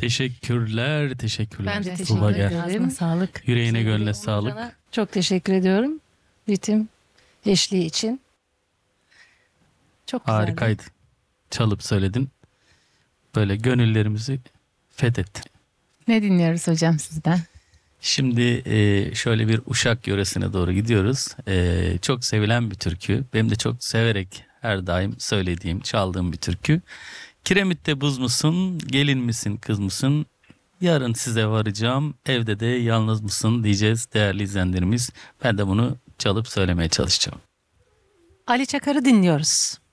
Teşekkürler, teşekkürler. Ben de Tuğba teşekkür gel. ederim. Ağzına sağlık. Yüreğine Sevgili gönlüne sağlık. Onurcan'a çok teşekkür ediyorum. Ritim eşliği için. Çok güzeldi. Harikaydı. Çalıp söyledin. Böyle gönüllerimizi fethettin. Ne dinliyoruz hocam sizden? Şimdi şöyle bir Uşak yöresine doğru gidiyoruz. Çok sevilen bir türkü. Benim de çok severek her daim söylediğim, çaldığım bir türkü. Kiremitte buz musun, gelin misin, kız mısın? Yarın size varacağım, evde de yalnız mısın diyeceğiz değerli izleyenlerimiz. Ben de bunu çalıp söylemeye çalışacağım. Ali Çakar'ı dinliyoruz.